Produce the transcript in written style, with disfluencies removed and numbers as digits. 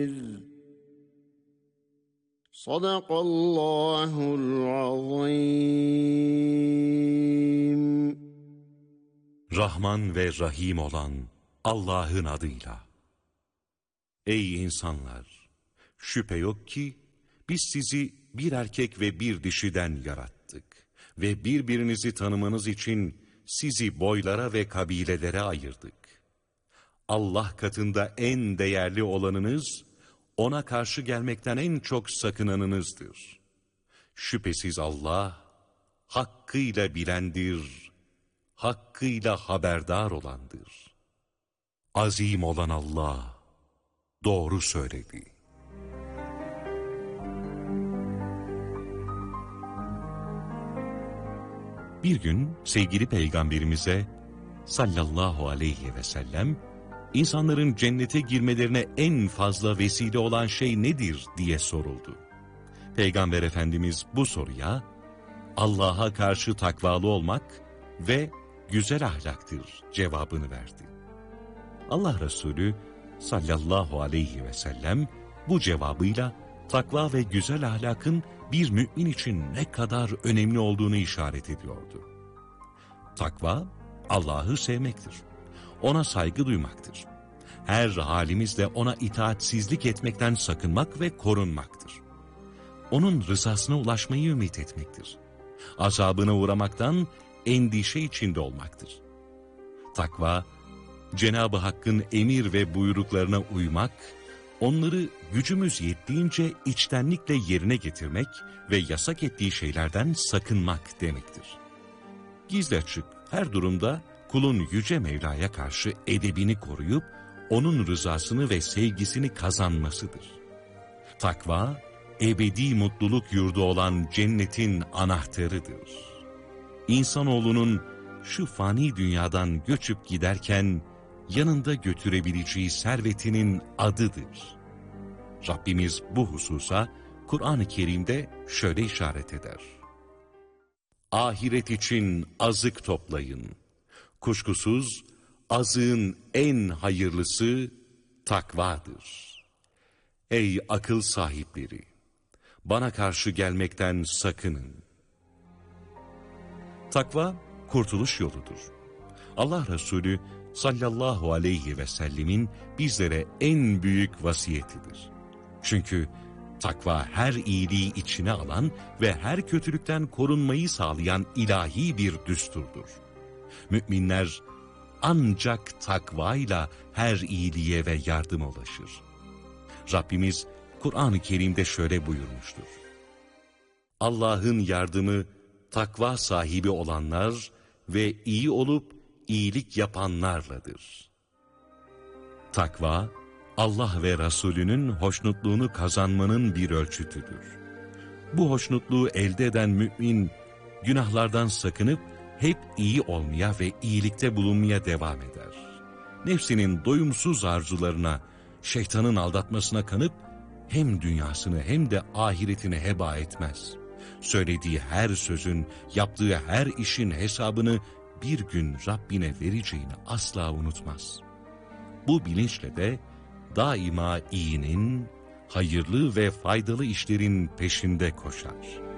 Sadakallahul azim. Rahman ve Rahim olan Allah'ın adıyla. Ey insanlar! Şüphe yok ki biz sizi bir erkek ve bir dişiden yarattık ve birbirinizi tanımanız için sizi boylara ve kabilelere ayırdık. Allah katında en değerli olanınız, ona karşı gelmekten en çok sakınanınızdır. Şüphesiz Allah, hakkıyla bilendir, hakkıyla haberdar olandır. Azim olan Allah, doğru söyledi. Bir gün sevgili Peygamberimize sallallahu aleyhi ve sellem, insanların cennete girmelerine en fazla vesile olan şey nedir diye soruldu. Peygamber Efendimiz bu soruya, Allah'a karşı takvalı olmak ve güzel ahlaktır cevabını verdi. Allah Resulü sallallahu aleyhi ve sellem bu cevabıyla takva ve güzel ahlakın bir mümin için ne kadar önemli olduğunu işaret ediyordu. Takva, Allah'ı sevmektir. Ona saygı duymaktır. Her halimizde ona itaatsizlik etmekten sakınmak ve korunmaktır. Onun rızasına ulaşmayı ümit etmektir. Azabına uğramaktan endişe içinde olmaktır. Takva, Cenab-ı Hakk'ın emir ve buyruklarına uymak, onları gücümüz yettiğince içtenlikle yerine getirmek ve yasak ettiği şeylerden sakınmak demektir. Gizli açık her durumda kulun Yüce Mevla'ya karşı edebini koruyup, onun rızasını ve sevgisini kazanmasıdır. Takva, ebedi mutluluk yurdu olan cennetin anahtarıdır. İnsanoğlunun şu fani dünyadan göçüp giderken, yanında götürebileceği servetinin adıdır. Rabbimiz bu hususa Kur'an-ı Kerim'de şöyle işaret eder. Ahiret için azık toplayın. Kuşkusuz azığın en hayırlısı takvadır. Ey akıl sahipleri! Bana karşı gelmekten sakının. Takva kurtuluş yoludur. Allah Resulü sallallahu aleyhi ve sellemin bizlere en büyük vasiyetidir. Çünkü takva her iyiliği içine alan ve her kötülükten korunmayı sağlayan ilahi bir düsturdur. Müminler ancak takvayla her iyiliğe ve yardıma ulaşır. Rabbimiz Kur'an-ı Kerim'de şöyle buyurmuştur. Allah'ın yardımı takva sahibi olanlar ve iyi olup iyilik yapanlarladır. Takva, Allah ve Resulünün hoşnutluğunu kazanmanın bir ölçütüdür. Bu hoşnutluğu elde eden mümin, günahlardan sakınıp hep iyi olmaya ve iyilikte bulunmaya devam eder. Nefsinin doyumsuz arzularına, şeytanın aldatmasına kanıp, hem dünyasını hem de ahiretini heba etmez. Söylediği her sözün, yaptığı her işin hesabını bir gün Rabbine vereceğini asla unutmaz. Bu bilinçle de daima iyinin, hayırlı ve faydalı işlerin peşinde koşar.